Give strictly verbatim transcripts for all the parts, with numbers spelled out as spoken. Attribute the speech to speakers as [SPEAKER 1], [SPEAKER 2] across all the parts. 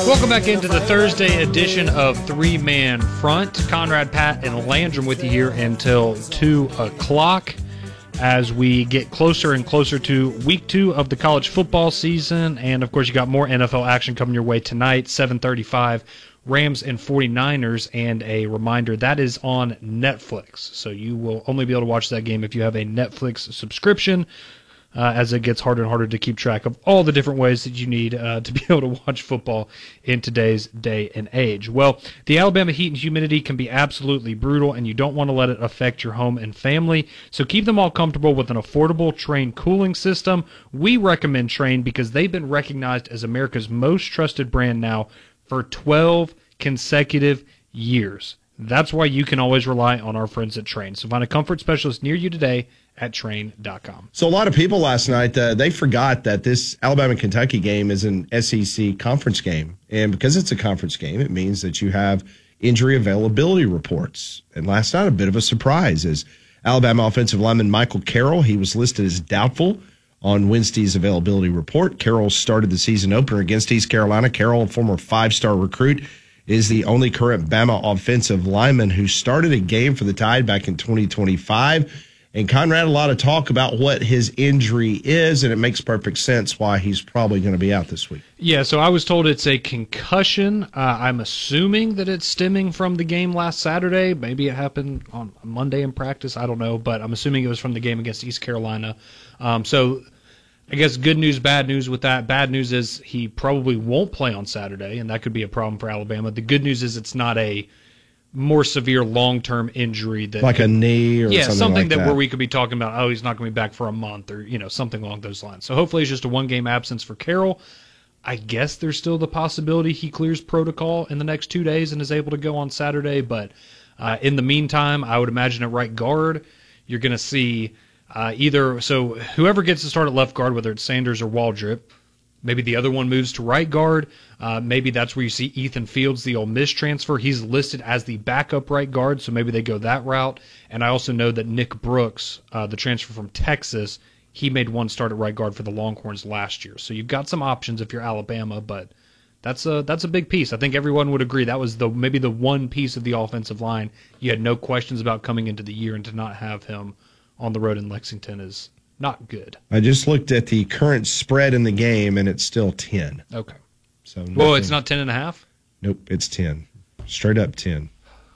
[SPEAKER 1] Welcome back into the Thursday edition of Three Man Front. Conrad, Pat, and Landrum with you here until two o'clock as we get closer and closer to week two of the college football season. And, of course, you got more N F L action coming your way tonight, seven thirty-five, Rams and forty-niners. And a reminder, that is on Netflix. So you will only be able to watch that game if you have a Netflix subscription. Uh, as it gets harder and harder to keep track of all the different ways that you need uh, to be able to watch football in today's day and age. Well, the Alabama heat and humidity can be absolutely brutal, and you don't want to let it affect your home and family. So keep them all comfortable with an affordable Trane cooling system. We recommend Trane because they've been recognized as America's most trusted brand now for twelve consecutive years. That's why you can always rely on our friends at Trane. So find a comfort specialist near you today at Trane dot com.
[SPEAKER 2] So a lot of people last night, uh, they forgot that this Alabama-Kentucky game is an S E C conference game. And because it's a conference game, it means that you have injury availability reports. And last night, a bit of a surprise is Alabama offensive lineman Michael Carroll. He was listed as doubtful on Wednesday's availability report. Carroll started the season opener against East Carolina. Carroll, a former five-star recruit, is the only current Bama offensive lineman who started a game for the Tide back in twenty twenty-five. And Conrad, a lot of talk about what his injury is, and it makes perfect sense why he's probably going to be out this week.
[SPEAKER 1] Yeah, so I was told it's a concussion. Uh, I'm assuming that it's stemming from the game last Saturday. Maybe it happened on Monday in practice. I don't know, but I'm assuming it was from the game against East Carolina. Um, so I guess good news, bad news with that. Bad news is he probably won't play on Saturday, and that could be a problem for Alabama. The good news is it's not a more severe long-term injury that
[SPEAKER 2] like a knee or
[SPEAKER 1] yeah,
[SPEAKER 2] something,
[SPEAKER 1] something
[SPEAKER 2] like
[SPEAKER 1] that,
[SPEAKER 2] that
[SPEAKER 1] where we could be talking about, oh, he's not going to be back for a month or, you know, something along those lines. So hopefully it's just a one-game absence for Carroll. I guess there's still the possibility he clears protocol in the next two days and is able to go on Saturday. But uh, in the meantime, I would imagine at right guard, you're going to see uh, either – so whoever gets to start at left guard, whether it's Sanders or Waldrop, maybe the other one moves to right guard. Uh, maybe that's where you see Ethan Fields, the Ole Miss transfer. He's listed as the backup right guard, so maybe they go that route. And I also know that Nick Brooks, uh, the transfer from Texas, he made one start at right guard for the Longhorns last year. So you've got some options if you're Alabama, but that's a that's a big piece. I think everyone would agree that was the maybe the one piece of the offensive line you had no questions about coming into the year, and to not have him on the road in Lexington is not good.
[SPEAKER 2] I just looked at the current spread in the game, and it's still ten.
[SPEAKER 1] Okay.
[SPEAKER 2] So
[SPEAKER 1] well, it's not ten and a half?
[SPEAKER 2] Nope, it's ten. Straight up ten.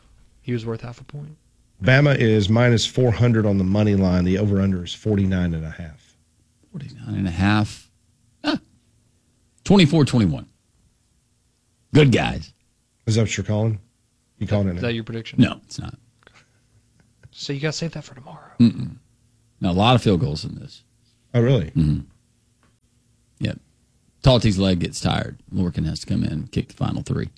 [SPEAKER 1] He was worth half a point.
[SPEAKER 2] Bama is minus four hundred on the money line. The over-under is forty-nine and a half.
[SPEAKER 3] forty-nine and a half. Ah, twenty-four twenty-one. Good guys.
[SPEAKER 2] Is that what you're calling? You calling it now?
[SPEAKER 1] Is that your prediction?
[SPEAKER 3] No, it's not.
[SPEAKER 1] So you got to save that for tomorrow.
[SPEAKER 3] Mm-mm. Now, a lot of field goals in this.
[SPEAKER 2] Oh, really?
[SPEAKER 3] Mm-hmm. Yep. Talty's leg gets tired. Lorcan has to come in and kick the final three.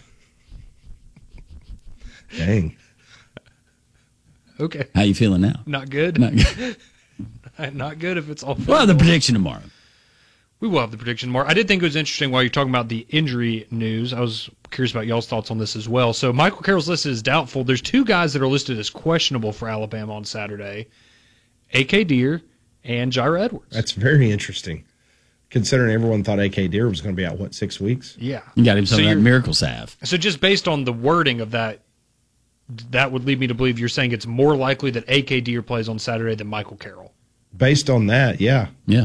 [SPEAKER 2] Dang.
[SPEAKER 1] Okay.
[SPEAKER 3] How you feeling now?
[SPEAKER 1] Not good?
[SPEAKER 3] Not good.
[SPEAKER 1] Not good if it's all
[SPEAKER 3] We'll have the prediction tomorrow.
[SPEAKER 1] We will have the prediction tomorrow. I did think it was interesting while you're talking about the injury news. I was curious about y'all's thoughts on this as well. So Michael Carroll's listed as doubtful. There's two guys that are listed as questionable for Alabama on Saturday. A K. Deer and Jair Edwards.
[SPEAKER 2] That's very interesting, considering everyone thought A K. Deer was going to be out, what, six weeks?
[SPEAKER 1] Yeah.
[SPEAKER 3] You got him some
[SPEAKER 1] so
[SPEAKER 3] of that miracle salve.
[SPEAKER 1] So just based on the wording of that, that would lead me to believe you're saying it's more likely that A K. Deer plays on Saturday than Michael Carroll.
[SPEAKER 2] Based on that, yeah.
[SPEAKER 3] Yeah.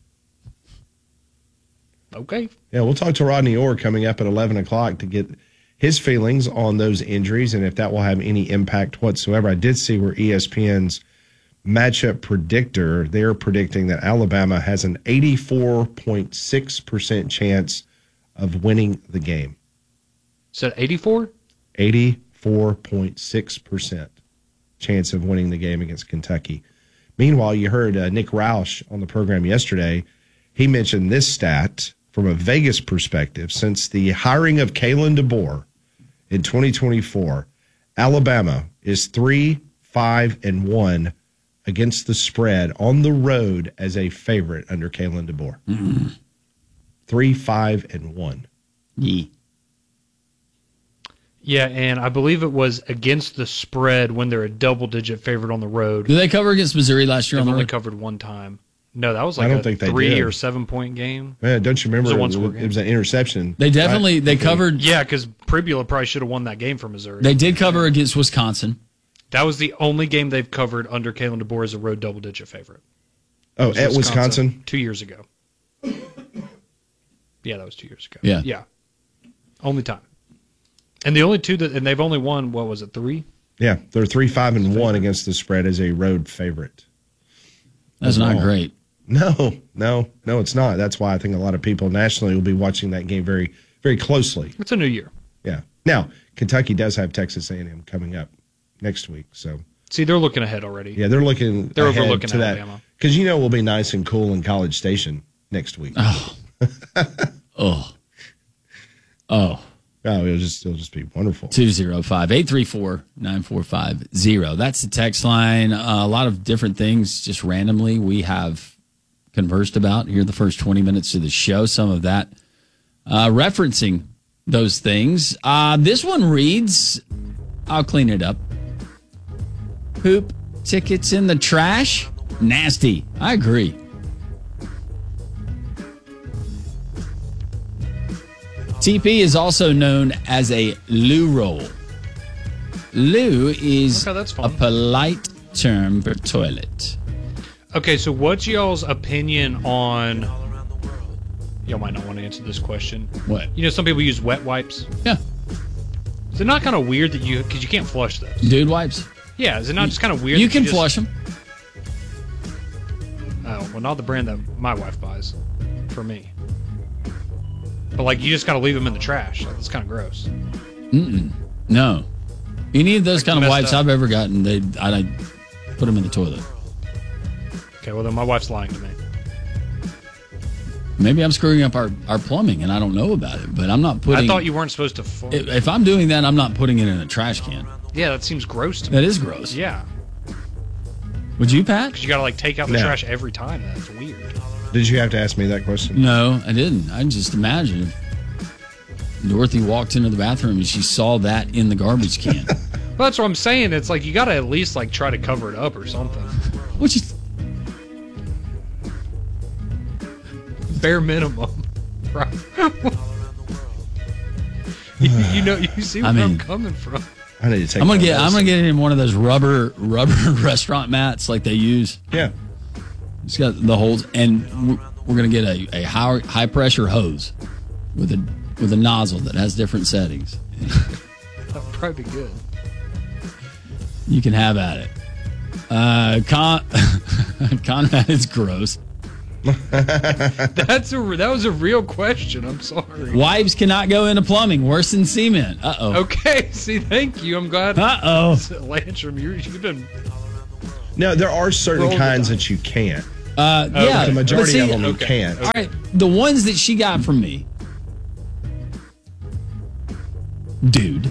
[SPEAKER 1] Okay.
[SPEAKER 2] Yeah, we'll talk to Rodney Orr coming up at eleven o'clock to get his feelings on those injuries and if that will have any impact whatsoever. I did see where E S P N's matchup predictor, they're predicting that Alabama has an eighty-four point six percent chance of winning the game.
[SPEAKER 1] Is that eighty-four?
[SPEAKER 2] eighty-four point six percent chance of winning the game against Kentucky. Meanwhile, you heard uh, Nick Roush on the program yesterday. He mentioned this stat from a Vegas perspective. Since the hiring of Kalen DeBoer in twenty twenty-four, Alabama is three, five, and one against the spread on the road as a favorite under Kalen DeBoer.
[SPEAKER 3] Mm-hmm.
[SPEAKER 2] Three, five, and one.
[SPEAKER 3] Yeah.
[SPEAKER 1] Yeah, and I believe it was against the spread when they're a double-digit favorite on the road.
[SPEAKER 3] Did they cover against Missouri last year
[SPEAKER 1] They've
[SPEAKER 3] on the
[SPEAKER 1] only
[SPEAKER 3] road?
[SPEAKER 1] covered one time. No, that was
[SPEAKER 2] I
[SPEAKER 1] like
[SPEAKER 2] don't
[SPEAKER 1] a
[SPEAKER 2] think they
[SPEAKER 1] three
[SPEAKER 2] did.
[SPEAKER 1] or seven point game.
[SPEAKER 2] Man, don't you remember?
[SPEAKER 1] It was a
[SPEAKER 2] It
[SPEAKER 1] one-score
[SPEAKER 2] was,
[SPEAKER 1] game.
[SPEAKER 2] it was an interception.
[SPEAKER 3] They definitely they covered.
[SPEAKER 1] Yeah, because Pribula probably should have won that game for Missouri.
[SPEAKER 3] They did cover against Wisconsin.
[SPEAKER 1] That was the only game they've covered under Kalen DeBoer as a road double-digit favorite.
[SPEAKER 2] Oh,
[SPEAKER 1] It
[SPEAKER 2] at
[SPEAKER 1] was
[SPEAKER 2] Wisconsin?
[SPEAKER 1] two years ago. Yeah, that was two years ago.
[SPEAKER 3] Yeah.
[SPEAKER 1] yeah, only time. And the only two that, and they've only won, what was it, three?
[SPEAKER 2] Yeah, they're three, five, and one against the spread as a road favorite.
[SPEAKER 3] That's not
[SPEAKER 2] Overall.
[SPEAKER 3] great.
[SPEAKER 2] No, no, no, it's not. That's why I think a lot of people nationally will be watching that game very, very closely.
[SPEAKER 1] It's a new year.
[SPEAKER 2] Yeah. Now, Kentucky does have Texas A and M coming up next week, so
[SPEAKER 1] See, they're looking ahead already.
[SPEAKER 2] yeah, they're looking.
[SPEAKER 1] They're
[SPEAKER 2] ahead
[SPEAKER 1] overlooking
[SPEAKER 2] to that
[SPEAKER 1] Alabama.
[SPEAKER 2] because you know we'll be nice and cool in College Station next week.
[SPEAKER 3] Oh, oh, oh.
[SPEAKER 2] Oh, it'll just it'll just be wonderful.
[SPEAKER 3] two oh five, eight three four, nine four five zero. That's the text line. Uh, a lot of different things just randomly we have conversed about here the first twenty minutes of the show. Some of that uh, referencing those things. Uh, this one reads, I'll clean it up. Poop tickets in the trash? Nasty. I agree. T P is also known as a loo roll. Loo is
[SPEAKER 1] Okay, that's
[SPEAKER 3] a
[SPEAKER 1] fun.
[SPEAKER 3] polite term for toilet.
[SPEAKER 1] Okay, so what's y'all's opinion on... Y'all might not want to answer this question.
[SPEAKER 3] What?
[SPEAKER 1] You know, some people use wet wipes.
[SPEAKER 3] Yeah.
[SPEAKER 1] Is it not kind of weird that you... Because you can't flush those.
[SPEAKER 3] Dude wipes.
[SPEAKER 1] Yeah, is it not just kind of weird
[SPEAKER 3] You
[SPEAKER 1] that
[SPEAKER 3] can
[SPEAKER 1] just-
[SPEAKER 3] flush them.
[SPEAKER 1] Oh, well, not the brand that my wife buys for me. But, like, you just got to leave them in the trash. Like, it's kind of gross.
[SPEAKER 3] No. Any of those
[SPEAKER 1] Like
[SPEAKER 3] kind of
[SPEAKER 1] messed
[SPEAKER 3] wipes
[SPEAKER 1] up.
[SPEAKER 3] I've ever gotten, they I, I put them in the toilet.
[SPEAKER 1] Okay, well, then my wife's lying to me.
[SPEAKER 3] Maybe I'm screwing up our, our plumbing and I don't know about it, but I'm not putting...
[SPEAKER 1] I thought you weren't supposed to... Fl-
[SPEAKER 3] If, if I'm doing that, I'm not putting it in a trash can.
[SPEAKER 1] yeah, that seems gross to me.
[SPEAKER 3] That is gross.
[SPEAKER 1] Yeah,
[SPEAKER 3] Would you, Pat?
[SPEAKER 1] because you got to, like, take out the
[SPEAKER 2] No.
[SPEAKER 1] trash every time. That's weird.
[SPEAKER 2] Did you have to ask me that question?
[SPEAKER 3] No, I didn't. I just imagine if Dorothy walked into the bathroom and she saw that in the garbage can.
[SPEAKER 1] Well, that's what I'm saying. It's like you got to at least, like, try to cover it up or something.
[SPEAKER 3] Which is...
[SPEAKER 1] Bare minimum. Right. you, you know, you see where
[SPEAKER 3] I mean-
[SPEAKER 1] I'm coming from.
[SPEAKER 2] I need to take.
[SPEAKER 3] I'm gonna
[SPEAKER 2] that
[SPEAKER 3] get. I'm
[SPEAKER 2] medicine.
[SPEAKER 3] gonna get in one of those rubber rubber restaurant mats like they use.
[SPEAKER 2] Yeah.
[SPEAKER 3] It's got the holes, and we're, we're gonna get a, a high high pressure hose with a with a nozzle that has different settings.
[SPEAKER 1] That'd probably be good.
[SPEAKER 3] You can have at it. Uh, Con- Conrad is gross.
[SPEAKER 1] That's a that was a real question. I'm sorry.
[SPEAKER 3] Wipes cannot go into plumbing. Worse than cement. Uh oh.
[SPEAKER 1] Okay, see, thank you. I'm glad.
[SPEAKER 3] Uh oh.
[SPEAKER 1] Lantrum, you you've been.
[SPEAKER 2] No, there are certain
[SPEAKER 1] Roll the
[SPEAKER 2] kinds
[SPEAKER 1] dice.
[SPEAKER 2] that you can't.
[SPEAKER 3] Uh, yeah.
[SPEAKER 2] The majority
[SPEAKER 3] but see,
[SPEAKER 2] of them you
[SPEAKER 1] okay.
[SPEAKER 2] can't.
[SPEAKER 3] All right, the ones that she got from me, dude.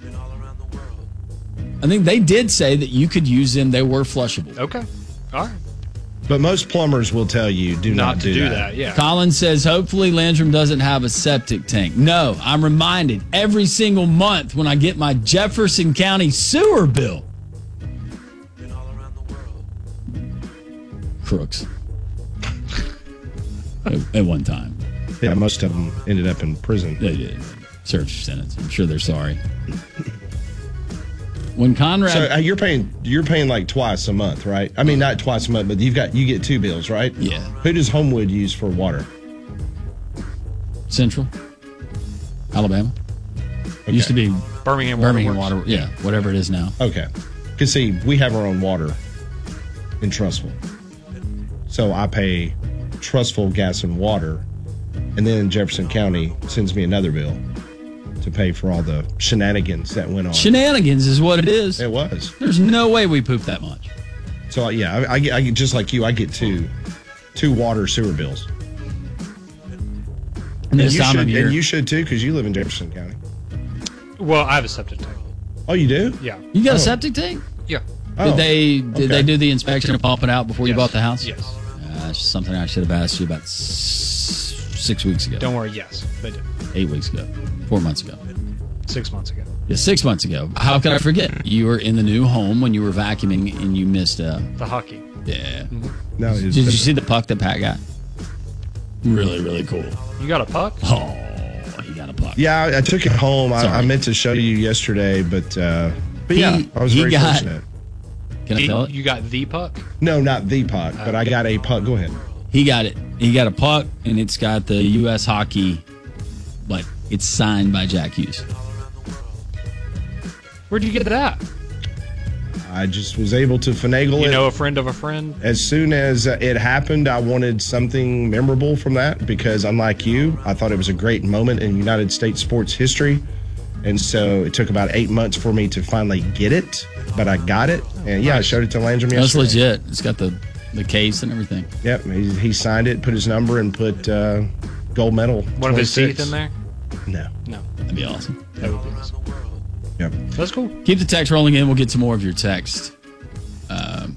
[SPEAKER 3] I think they did say that you could use them. They were flushable.
[SPEAKER 1] Okay, all right.
[SPEAKER 2] But most plumbers will tell you do not,
[SPEAKER 1] Not to do that. Yeah.
[SPEAKER 3] Colin says, hopefully Landrum doesn't have a septic tank. No, I'm reminded every single month when I get my Jefferson County sewer bill. Crooks. at, at one time.
[SPEAKER 2] Yeah, most of them ended up in prison.
[SPEAKER 3] They did. Served sentence. I'm sure they're sorry. When Conrad...
[SPEAKER 2] So uh, you're paying you're paying like twice a month, right? I mean, not twice a month, but you've got you get two bills, right?
[SPEAKER 3] Yeah.
[SPEAKER 2] Who does Homewood use for water?
[SPEAKER 3] Central, Alabama. It used to be
[SPEAKER 1] Birmingham,
[SPEAKER 3] Birmingham
[SPEAKER 1] Water
[SPEAKER 3] Water. Yeah, whatever it is now.
[SPEAKER 2] Okay. Because, see, we have our own water in Trustful. So I pay Trustful gas and water, and then Jefferson County sends me another bill to pay for all the shenanigans that went on.
[SPEAKER 3] Shenanigans is what it is.
[SPEAKER 2] It was.
[SPEAKER 3] There's no way we poop that much.
[SPEAKER 2] So, yeah, I, I, get, I get, just like you, I get two, two water sewer bills.
[SPEAKER 3] And this
[SPEAKER 2] And you,
[SPEAKER 3] time
[SPEAKER 2] should,
[SPEAKER 3] of year,
[SPEAKER 2] and you should, too, because you live in Jefferson County.
[SPEAKER 1] Well, I have a septic tank.
[SPEAKER 2] Oh, you do?
[SPEAKER 1] Yeah.
[SPEAKER 3] you got
[SPEAKER 2] Oh.
[SPEAKER 3] a septic tank?
[SPEAKER 1] Yeah.
[SPEAKER 2] Oh,
[SPEAKER 3] Did they did
[SPEAKER 2] okay.
[SPEAKER 3] they do the inspection and pump it out before you
[SPEAKER 1] Yes.
[SPEAKER 3] bought the house?
[SPEAKER 1] Yes.
[SPEAKER 3] Uh, that's something I should have asked you about s- six weeks ago.
[SPEAKER 1] Don't worry. Yes, they did.
[SPEAKER 3] Eight weeks ago. Four months ago.
[SPEAKER 1] Six months ago.
[SPEAKER 3] Yeah, six months ago. How could I forget? You were in the new home when you were vacuuming and you missed uh,
[SPEAKER 1] The hockey.
[SPEAKER 3] Yeah.
[SPEAKER 2] No, it
[SPEAKER 3] Did you see the puck that Pat got? Really, really cool.
[SPEAKER 1] You got a puck?
[SPEAKER 3] Oh, he got a puck.
[SPEAKER 2] Yeah, I, I took it home. I,
[SPEAKER 3] Sorry.
[SPEAKER 2] I meant to show you yesterday, but uh, but
[SPEAKER 3] He-
[SPEAKER 2] yeah, I was
[SPEAKER 3] he
[SPEAKER 2] very
[SPEAKER 3] got-
[SPEAKER 2] fortunate.
[SPEAKER 3] Can I
[SPEAKER 1] You-
[SPEAKER 3] tell it?
[SPEAKER 1] You got the puck?
[SPEAKER 2] No, not the puck, but I got a puck. Go ahead.
[SPEAKER 3] He got it. He got a puck, and it's got the U S hockey, but it's signed by Jack Hughes.
[SPEAKER 1] Where'd you get that?
[SPEAKER 2] I just was able to finagle
[SPEAKER 1] You
[SPEAKER 2] it.
[SPEAKER 1] know a friend of a friend?
[SPEAKER 2] As soon as uh, it happened, I wanted something memorable from that because, unlike you, I thought it was a great moment in United States sports history. And so it took about eight months for me to finally get it, but I got it. And yeah, I showed it to Landrum
[SPEAKER 3] That's
[SPEAKER 2] yesterday.
[SPEAKER 3] legit. It's got the, the case and everything.
[SPEAKER 2] Yep, he, he signed it, put his number, and put uh, gold medal.
[SPEAKER 1] One of his
[SPEAKER 2] twenty-six.
[SPEAKER 1] teeth in there?
[SPEAKER 2] No.
[SPEAKER 1] No.
[SPEAKER 3] That'd be awesome.
[SPEAKER 1] That would be awesome.
[SPEAKER 2] Yep.
[SPEAKER 1] That's cool.
[SPEAKER 3] Keep the text rolling in. We'll get some more of your text. Um,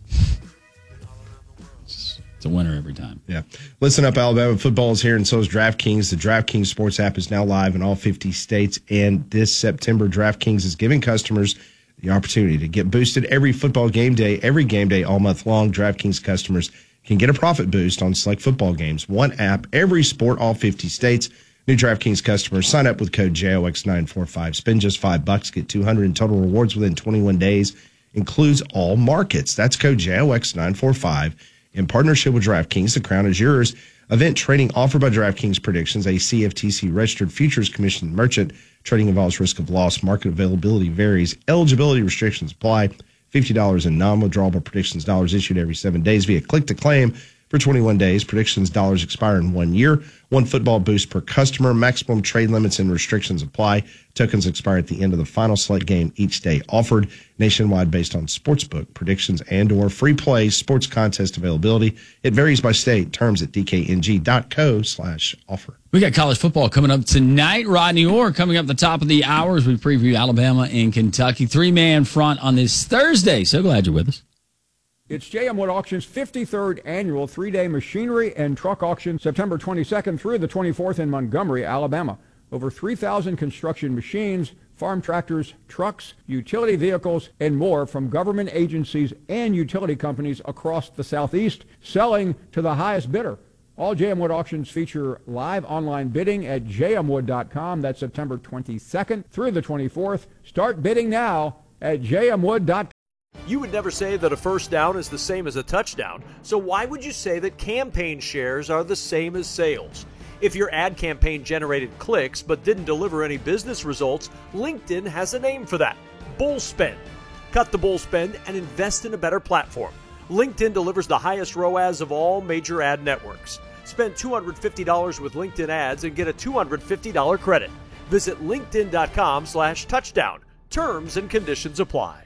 [SPEAKER 3] it's, it's a winner every time.
[SPEAKER 2] Yeah. Listen up, Alabama. Football is here, and so is DraftKings. The DraftKings Sports app is now live in all fifty states, and this September, DraftKings is giving customers the opportunity to get boosted every football game day, every game day all month long. DraftKings customers can get a profit boost on select football games. One app, every sport, all fifty states. New DraftKings customers sign up with code J O X nine four five. Spend just five bucks, get two hundred in total rewards within twenty-one days. Includes all markets. That's code J O X nine four five. In partnership with DraftKings, the crown is yours. Event trading offered by DraftKings Predictions, a C F T C registered futures commission merchant. Trading involves risk of loss. Market availability varies. Eligibility restrictions apply. fifty dollars in non-withdrawable Predictions dollars issued every seven days via click to claim for twenty-one days. Predictions dollars expire in one year. One football boost per customer. Maximum trade limits and restrictions apply. Tokens expire at the end of the final select game each day offered. Nationwide based on sportsbook predictions and or free play sports contest availability. It varies by state. Terms at dkng.co slash offer.
[SPEAKER 3] We got college football coming up tonight. Rodney Orr coming up the top of the hour as we preview Alabama and Kentucky. Three-man front on this Thursday. So glad you're with us.
[SPEAKER 4] It's J M Wood Auction's fifty-third annual three-day machinery and truck auction, September twenty-second through the twenty-fourth in Montgomery, Alabama. Over three thousand construction machines, farm tractors, trucks, utility vehicles, and more from government agencies and utility companies across the Southeast, selling to the highest bidder. All J M Wood auctions feature live online bidding at j m wood dot com. That's September twenty-second through the twenty-fourth. Start bidding now at j m wood dot com.
[SPEAKER 5] You would never say that a first down is the same as a touchdown, so why would you say that campaign shares are the same as sales? If your ad campaign generated clicks but didn't deliver any business results, LinkedIn has a name for that: bull spend. Cut the bull spend and invest in a better platform. LinkedIn delivers the highest R O A S of all major ad networks. Spend two hundred fifty dollars with LinkedIn ads and get a two hundred fifty dollars credit. Visit linkedin.com slash touchdown. Terms and conditions apply.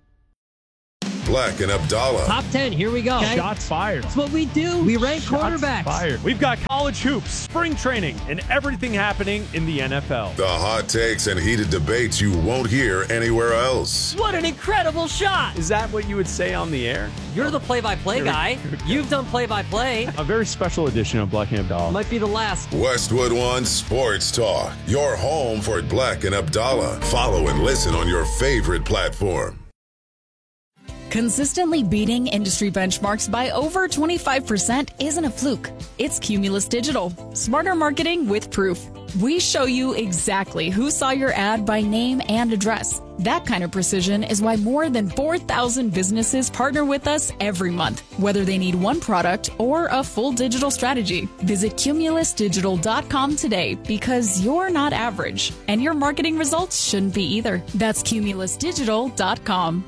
[SPEAKER 6] Black and Abdallah.
[SPEAKER 7] Top ten, here we go.
[SPEAKER 8] Shots fired.
[SPEAKER 7] That's what we do. We rank
[SPEAKER 8] Shots
[SPEAKER 7] quarterbacks.
[SPEAKER 8] fired. We've got college hoops, spring training, and everything happening in the N F L.
[SPEAKER 6] The hot takes and heated debates you won't hear anywhere else.
[SPEAKER 7] What an incredible shot.
[SPEAKER 8] Is that what you would say on the air?
[SPEAKER 7] You're the play-by-play guy. You've done play-by-play.
[SPEAKER 8] A very special edition of Black and Abdallah.
[SPEAKER 7] Might be the last.
[SPEAKER 6] Westwood One Sports Talk, your home for Black and Abdallah. Follow and listen on your favorite platform.
[SPEAKER 9] Consistently beating industry benchmarks by over twenty-five percent isn't a fluke. It's Cumulus Digital. Smarter marketing with proof. We show you exactly who saw your ad by name and address. That kind of precision is why more than four thousand businesses partner with us every month, whether they need one product or a full digital strategy. Visit cumulus digital dot com today because you're not average, and your marketing results shouldn't be either. That's cumulus digital dot com.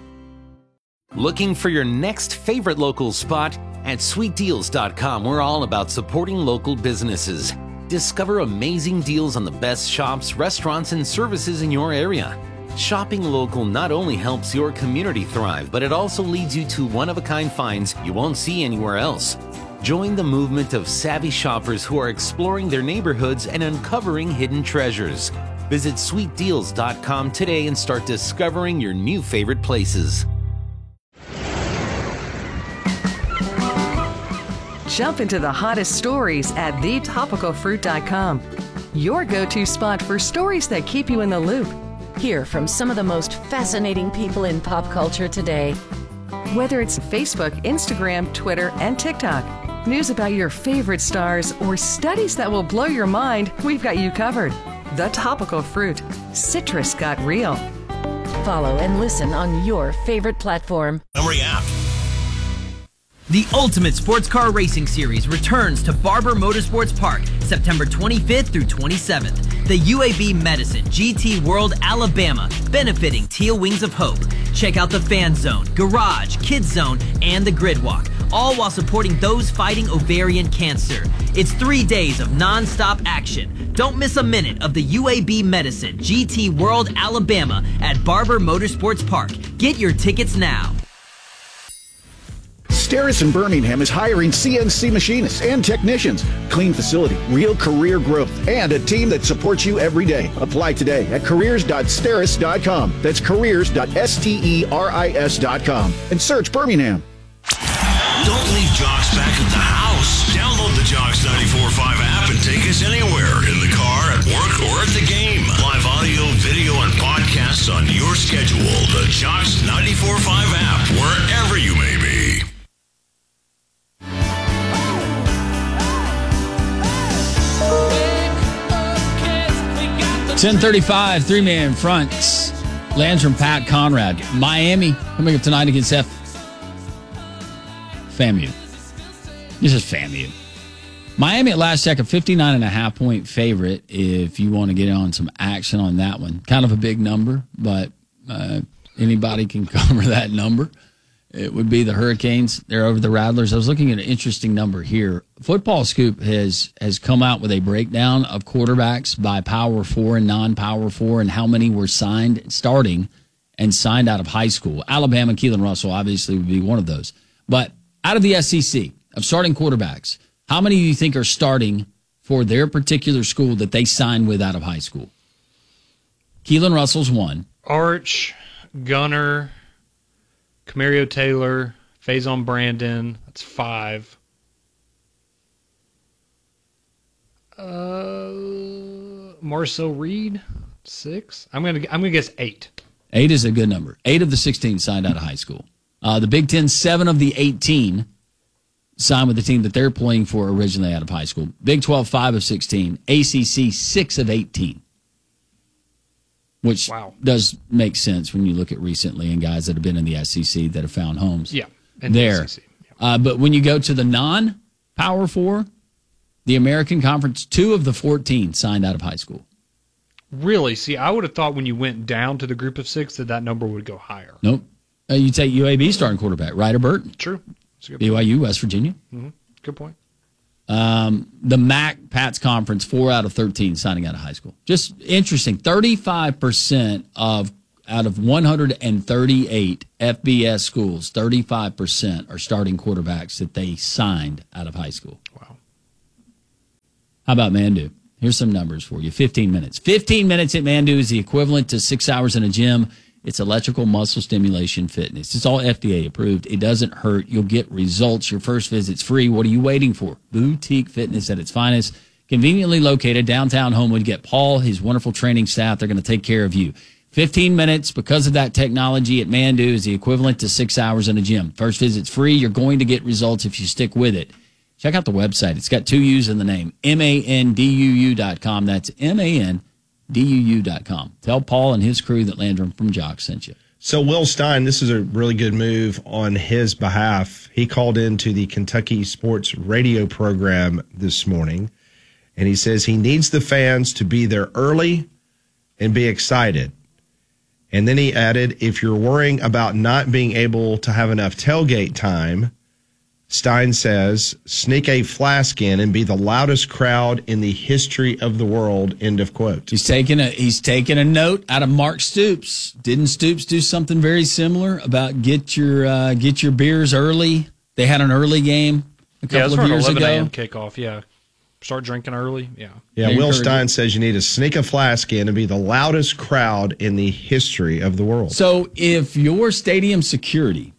[SPEAKER 10] Looking for your next favorite local spot? At sweet deals dot com, we're all about supporting local businesses. Discover amazing deals on the best shops, restaurants, and services in your area. Shopping local not only helps your community thrive, but it also leads you to one-of-a-kind finds you won't see anywhere else. Join the movement of savvy shoppers who are exploring their neighborhoods and uncovering hidden treasures. Visit sweet deals dot com today and start discovering your new favorite places.
[SPEAKER 11] Jump into the hottest stories at the topical fruit dot com. Your go-to spot for stories that keep you in the loop.
[SPEAKER 12] Hear from some of the most fascinating people in pop culture today.
[SPEAKER 11] Whether it's Facebook, Instagram, Twitter, and TikTok, news about your favorite stars, or studies that will blow your mind, we've got you covered. The Topical Fruit. Citrus got real.
[SPEAKER 12] Follow and listen on your favorite platform.
[SPEAKER 13] Montgomery app. The Ultimate Sports Car Racing Series returns to Barber Motorsports Park September twenty-fifth through twenty-seventh. The U A B Medicine G T World Alabama, benefiting Teal Wings of Hope. Check out the Fan Zone, Garage, Kids Zone, and the Grid Walk, all while supporting those fighting ovarian cancer. It's three days of non-stop action. Don't miss a minute of the U A B Medicine G T World Alabama at Barber Motorsports Park. Get your tickets now.
[SPEAKER 14] Steris in Birmingham is hiring C N C machinists and technicians. Clean facility, real career growth, and a team that supports you every day. Apply today at careers dot steris dot com. That's careers dot steris dot com. And search Birmingham.
[SPEAKER 15] Don't leave Jocks back at the house. Download the Jocks ninety-four point five app and take us anywhere. In the car, at work, or at the game. Live audio, video, and podcasts on your schedule. The Jocks ninety-four point five app, wherever you may be.
[SPEAKER 3] ten thirty-five, three-man fronts. Landrum, Pat, Conrad. Miami coming up tonight against F. FAMU. This is FAMU. Miami at last check, a fifty-nine and a half point favorite if you want to get on some action on that one. Kind of a big number, but uh, anybody can cover that number. It would be the Hurricanes. They're over the Rattlers. I was looking at an interesting number here. Football Scoop has has come out with a breakdown of quarterbacks by Power Four and non-Power Four and how many were signed, starting, and signed out of high school. Alabama, Keelan Russell obviously would be one of those. But out of the S E C, of starting quarterbacks, how many do you think are starting for their particular school that they signed with out of high school? Keelan Russell's one.
[SPEAKER 1] Arch, Gunner, Camario Taylor, Faison Brandon. That's five. Uh, Marcel Reed, six. I'm gonna I'm gonna guess eight.
[SPEAKER 3] Eight is a good number. Eight of the sixteen signed out of high school. Uh, the Big Ten, seven of the eighteen signed with the team that they're playing for originally out of high school. Big twelve, five of sixteen. A C C, six of eighteen. Which wow. does make sense when you look at recently and guys that have been in the S E C that have found homes.
[SPEAKER 1] Yeah,
[SPEAKER 3] and there. The S E C. Yeah. Uh, but when you go to the non-Power Four, the American Conference, two of the fourteen signed out of high school.
[SPEAKER 1] Really? See, I would have thought when you went down to the group of six that that number would go higher.
[SPEAKER 3] Nope. Uh, you take U A B starting quarterback, Ryder Burton.
[SPEAKER 1] True.
[SPEAKER 3] B Y U, West Virginia.
[SPEAKER 1] Mm-hmm. Good point.
[SPEAKER 3] Um, the M A C Pats Conference, four out of thirteen signing out of high school. Just interesting. thirty-five percent of out of one hundred thirty-eight F B S schools, thirty-five percent are starting quarterbacks that they signed out of high school.
[SPEAKER 1] Wow.
[SPEAKER 3] How about Mandu? Here's some numbers for you. fifteen minutes. fifteen minutes at Mandu is the equivalent to six hours in a gym. It's electrical muscle stimulation fitness. It's all F D A approved. It doesn't hurt. You'll get results. Your first visit's free. What are you waiting for? Boutique fitness at its finest. Conveniently located downtown Homewood. Get Paul, his wonderful training staff. They're going to take care of you. fifteen minutes because of that technology at Mandu is the equivalent to six hours in a gym. First visit's free. You're going to get results if you stick with it. Check out the website. It's got two U's in the name. M A N D U U dot com. That's M A N D U U dot com. Tell Paul and his crew that Landrum from Jock sent you.
[SPEAKER 2] So Will Stein, this is a really good move on his behalf. He called into the Kentucky Sports Radio program this morning, and he says he needs the fans to be there early and be excited. And then he added, if you're worrying about not being able to have enough tailgate time, Stein says, sneak a flask in and be the loudest crowd in the history of the world, end of quote.
[SPEAKER 3] He's taking a he's taking a note out of Mark Stoops. Didn't Stoops do something very similar about get your uh, get your beers early? They had an early game a couple
[SPEAKER 1] yeah,
[SPEAKER 3] of years
[SPEAKER 1] an
[SPEAKER 3] ago.
[SPEAKER 1] eleven a.m. kickoff, yeah. Start drinking early, yeah.
[SPEAKER 2] Yeah, Will Stein says you need to sneak a flask in and be the loudest crowd in the history of the world.
[SPEAKER 3] So if your stadium security,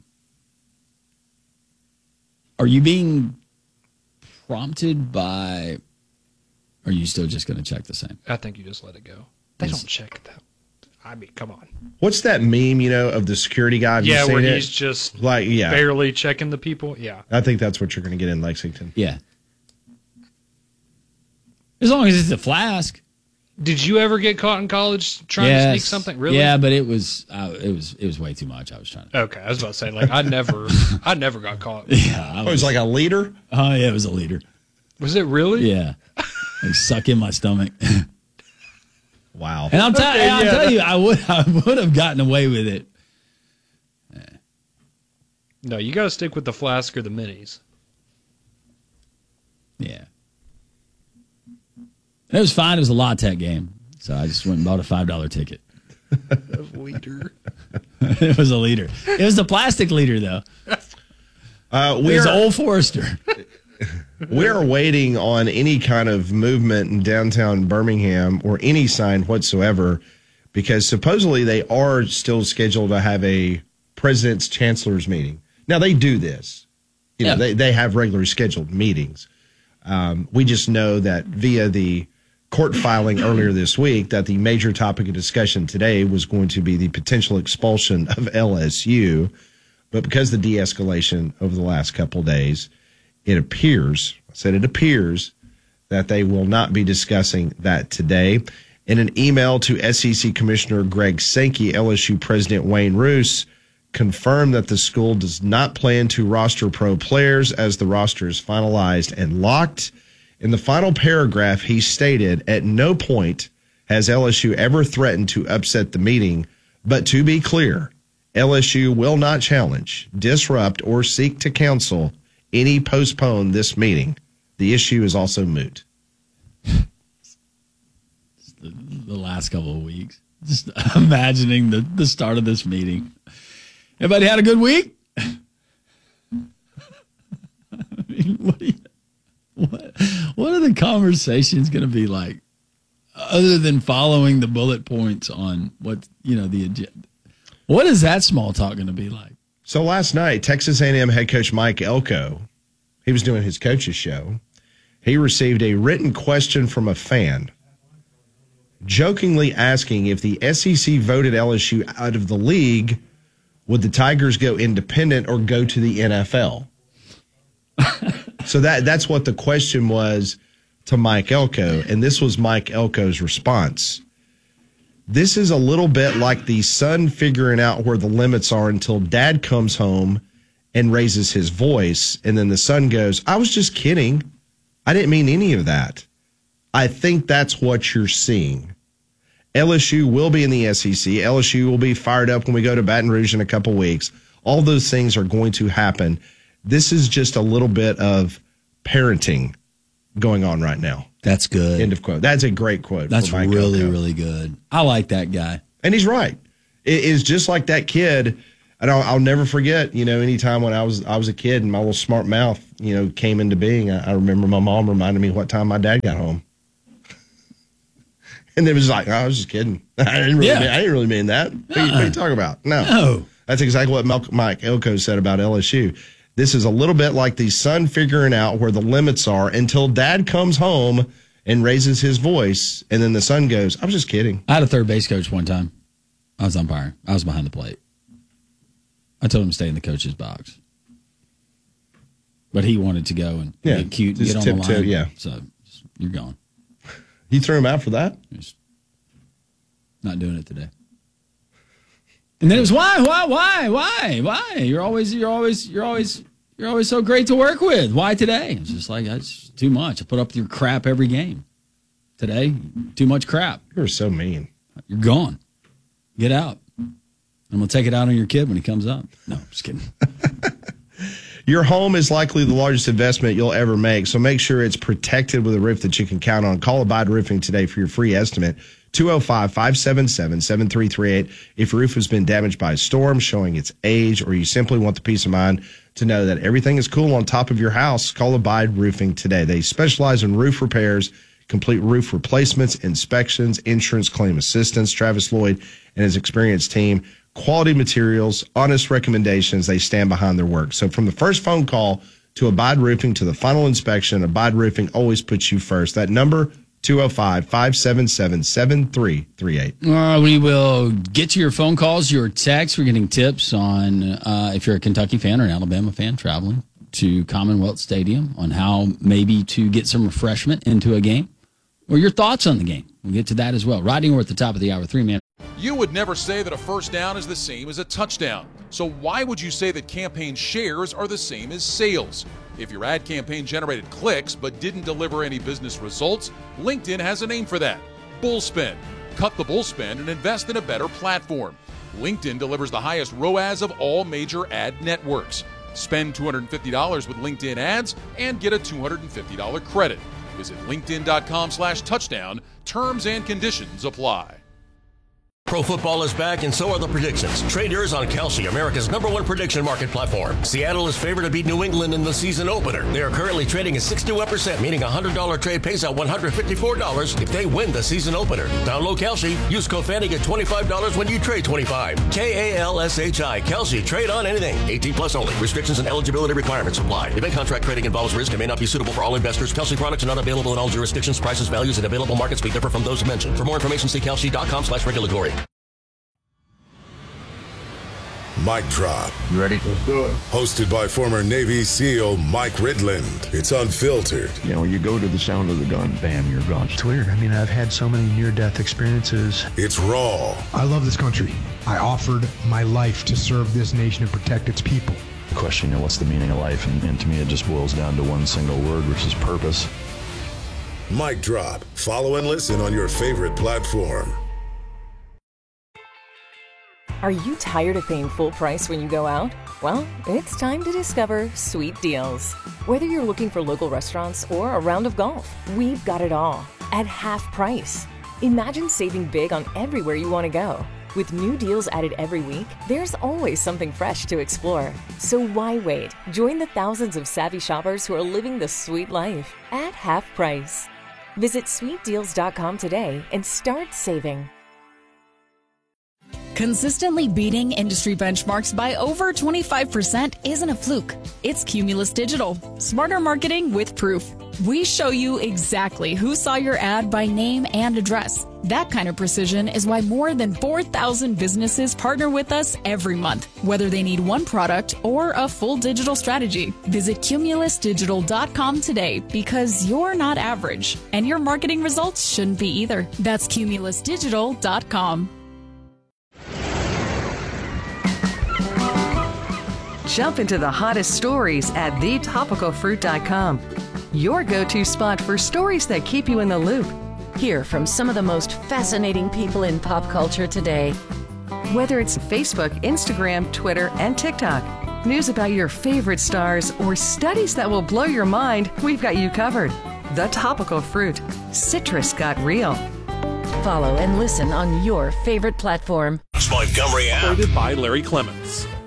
[SPEAKER 3] are you being prompted by, or are you still just going to check the same?
[SPEAKER 1] I think you just let it go. They
[SPEAKER 3] Yes.
[SPEAKER 1] don't check that. I mean, come on.
[SPEAKER 2] What's that meme, you know, of the security guy? Have you
[SPEAKER 1] Yeah,
[SPEAKER 2] seen
[SPEAKER 1] where
[SPEAKER 2] it?
[SPEAKER 1] he's just
[SPEAKER 2] like, yeah.
[SPEAKER 1] barely checking the people. Yeah.
[SPEAKER 2] I think that's what you're going to get in Lexington.
[SPEAKER 3] Yeah. As long as it's a flask.
[SPEAKER 1] Did you ever get caught in college trying
[SPEAKER 3] yes.
[SPEAKER 1] to sneak something? Really?
[SPEAKER 3] Yeah, but it was uh, it was it was way too much. I was trying to.
[SPEAKER 1] Okay, I was about to say, like, I never, I never got caught.
[SPEAKER 3] Yeah,
[SPEAKER 2] I was, oh, it was like a liter.
[SPEAKER 3] Oh yeah, it was a liter.
[SPEAKER 1] Was it really?
[SPEAKER 3] Yeah, like suck in my stomach.
[SPEAKER 2] Wow.
[SPEAKER 3] And I'll tell,
[SPEAKER 1] Okay,
[SPEAKER 3] I'll
[SPEAKER 1] yeah.
[SPEAKER 3] tell you, I would I would have gotten away with it.
[SPEAKER 1] No, you got to stick with the flask or the minis.
[SPEAKER 3] Yeah. And it was fine. It was a La Tech game, so I just went and bought a five dollar ticket.
[SPEAKER 1] A liter.
[SPEAKER 3] It was a liter. It was a plastic liter, though.
[SPEAKER 2] Uh,
[SPEAKER 3] It was
[SPEAKER 2] we're
[SPEAKER 3] Old Forester.
[SPEAKER 2] we're waiting on any kind of movement in downtown Birmingham or any sign whatsoever, because supposedly they are still scheduled to have a president's chancellor's meeting. Now they do this, you know,
[SPEAKER 3] Yeah.
[SPEAKER 2] they they have regularly scheduled meetings. Um, we just know that via the court filing earlier this week that the major topic of discussion today was going to be the potential expulsion of L S U. But because of the de-escalation over the last couple of days, it appears, I said it appears, that they will not be discussing that today. In an email to S E C Commissioner Greg Sankey, L S U President Wayne Roos confirmed that the school does not plan to roster pro players as the roster is finalized and locked. In the final paragraph, he stated, at no point has L S U ever threatened to upset the meeting, but to be clear, L S U will not challenge, disrupt, or seek to cancel any postpone this meeting. The issue is also moot.
[SPEAKER 3] the, the last couple of weeks. Just imagining the, the start of this meeting. Everybody had a good week? I mean, what, do you, what, what are the conversations going to be like other than following the bullet points on what, you know, the agenda? What is that small talk going to be like?
[SPEAKER 2] So last night, Texas A and M head coach Mike Elko, he was doing his coach's show. He received a written question from a fan jokingly asking if the S E C voted L S U out of the league, would the Tigers go independent or go to the N F L? So that that's what the question was to Mike Elko, and this was Mike Elko's response. This is a little bit like the son figuring out where the limits are until dad comes home and raises his voice, and then the son goes, I was just kidding. I didn't mean any of that. I think that's what you're seeing. L S U will be in the S E C. L S U will be fired up when we go to Baton Rouge in a couple weeks. All those things are going to happen. This is just a little bit of parenting going on right now.
[SPEAKER 3] That's good.
[SPEAKER 2] End of quote. That's a great quote.
[SPEAKER 3] That's
[SPEAKER 2] for Mike
[SPEAKER 3] really,
[SPEAKER 2] Elko.
[SPEAKER 3] really good. I like that guy.
[SPEAKER 2] And he's right. It is just like that kid. And I'll, I'll never forget, you know, anytime when I was I was a kid and my little smart mouth, you know, came into being, I, I remember my mom reminded me what time my dad got home. And it was like, oh, I was just kidding. I didn't really,
[SPEAKER 3] Yeah.
[SPEAKER 2] mean, I didn't really mean that. What, are you, what are you talking about? No.
[SPEAKER 3] No.
[SPEAKER 2] That's exactly what Mel- Mike Elko said about L S U. This is a little bit like the son figuring out where the limits are until dad comes home and raises his voice. And then the son goes, I was just kidding.
[SPEAKER 3] I had a third base coach one time. I was umpiring. I was behind the plate. I told him to stay in the coach's box. But he wanted to go and
[SPEAKER 2] Yeah,
[SPEAKER 3] get cute and
[SPEAKER 2] just
[SPEAKER 3] get on the
[SPEAKER 2] tiptoe,
[SPEAKER 3] line.
[SPEAKER 2] yeah.
[SPEAKER 3] So you're gone.
[SPEAKER 2] You threw him out for that?
[SPEAKER 3] Just not doing it today. And then it was why, why, why, why, why? You're always, you're always, you're always, you're always so great to work with. Why today? It's just like that's too much. I put up with your crap every game. Today, too much crap.
[SPEAKER 2] You were so mean.
[SPEAKER 3] You're gone. Get out. I'm gonna take it out on your kid when he comes up. No, I'm just kidding.
[SPEAKER 2] Your home is likely the largest investment you'll ever make, so make sure it's protected with a roof that you can count on. Call Abide Roofing today for your free estimate, two oh five, five seven seven, seven three three eight. If your roof has been damaged by a storm, showing its age, or you simply want the peace of mind to know that everything is cool on top of your house, call Abide Roofing today. They specialize in roof repairs, complete roof replacements, inspections, insurance claim assistance. Travis Lloyd and his experienced team, quality materials, honest recommendations. They stand behind their work. So from the first phone call to Abide Roofing to the final inspection, Abide Roofing always puts you first. That number, two oh five, five seven seven, seven three three eight.
[SPEAKER 3] Uh, we will get to your phone calls, your texts. We're getting tips on uh, if you're a Kentucky fan or an Alabama fan traveling to Commonwealth Stadium on how maybe to get some refreshment into a game, or your thoughts on the game. We'll get to that as well. Rodney, we're at the top of the hour, three man.
[SPEAKER 16] You would never say that a first down is the same as a touchdown. So why would you say that campaign shares are the same as sales? If your ad campaign generated clicks but didn't deliver any business results, LinkedIn has a name for that: Bullspend. Cut the bullspend and invest in a better platform. LinkedIn delivers the highest R O A S of all major ad networks. Spend two hundred fifty dollars with LinkedIn ads and get a two hundred fifty dollars credit. Visit linkedin.com slash touchdown. Terms and conditions apply.
[SPEAKER 17] Pro football is back, and so are the predictions. Trade yours on Kalshi, America's number one prediction market platform. Seattle is favored to beat New England in the season opener. They are currently trading at sixty-one percent, meaning a one hundred dollars trade pays out one hundred fifty-four dollars if they win the season opener. Download Kalshi. Use code Fanny, get twenty-five dollars when you trade twenty-five. K A L S H I. Kalshi. Trade on anything. eighteen plus only. Restrictions and eligibility requirements apply. Event contract trading involves risk and may not be suitable for all investors. Kalshi products are not available in all jurisdictions. Prices, values, and available markets may differ from those mentioned. For more information, see kalshi.com slash regulatory.
[SPEAKER 6] Mic Drop.
[SPEAKER 18] You ready? Let's do it.
[SPEAKER 6] Hosted by former Navy SEAL Mike Ridland. It's unfiltered.
[SPEAKER 18] You know, you go to the sound of the gun, bam, you're gone.
[SPEAKER 19] It's weird. I mean, I've had so many near-death experiences.
[SPEAKER 6] It's raw.
[SPEAKER 19] I love this country. I offered my life to serve this nation and protect its people.
[SPEAKER 18] The question, you know, what's the meaning of life? And, and to me, it just boils down to one single word, which is purpose.
[SPEAKER 6] Mic Drop. Follow and listen on your favorite platform.
[SPEAKER 12] Are you tired of paying full price when you go out? Well, it's time to discover Sweet Deals. Whether you're looking for local restaurants or a round of golf, we've got it all at half price. Imagine saving big on everywhere you want to go. With new deals added every week, there's always something fresh to explore. So why wait? Join the thousands of savvy shoppers who are living the sweet life at half price. Visit sweet deals dot com today and start saving.
[SPEAKER 9] Consistently beating industry benchmarks by over twenty-five percent isn't a fluke. It's Cumulus Digital. Smarter marketing with proof. We show you exactly who saw your ad by name and address. That kind of precision is why more than four thousand businesses partner with us every month, whether they need one product or a full digital strategy. Visit cumulus digital dot com today, because you're not average, and your marketing results shouldn't be either. That's cumulus digital dot com.
[SPEAKER 11] Jump into the hottest stories at the topical fruit dot com. Your go-to spot for stories that keep you in the loop.
[SPEAKER 12] Hear from some of the most fascinating people in pop culture today.
[SPEAKER 11] Whether it's Facebook, Instagram, Twitter, and TikTok, news about your favorite stars, or studies that will blow your mind, we've got you covered. The Topical Fruit. Citrus got real.
[SPEAKER 12] Follow and listen on your favorite platform.
[SPEAKER 15] Montgomery app.
[SPEAKER 8] Operated by Larry Clements.